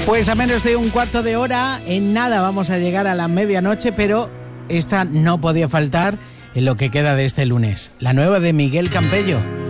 Pues a menos de un cuarto de hora, en nada vamos a llegar a la medianoche, pero esta no podía faltar en lo que queda de este lunes. La nueva de Miguel Campello.